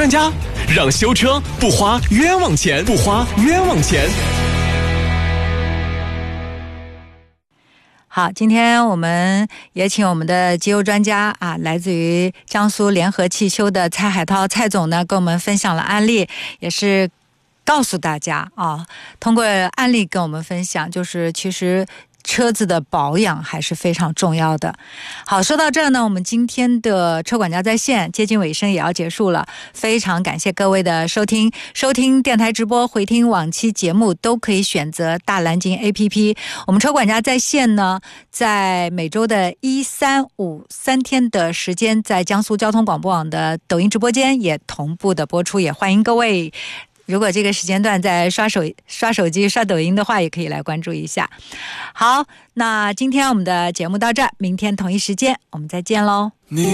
专家，让修车不花冤枉钱，不花冤枉钱。 好，今天我们也请我们的机油专家啊，来自于江苏联合汽修的蔡海涛蔡总呢，跟我们分享了案例，也是告诉大家啊，通过案例跟我们分享，就是其实车子的保养还是非常重要的。好，说到这儿呢，我们今天的车管家在线接近尾声，也要结束了。非常感谢各位的收听电台直播，回听往期节目都可以选择大蓝鲸 APP。我们车管家在线呢，在每周的1、3、5 3天的时间，在江苏交通广播网的抖音直播间也同步的播出，也欢迎各位。如果这个时间段在刷手机刷抖音的话，也可以来关注一下。好，那今天我们的节目到这儿，明天同一时间我们再见喽。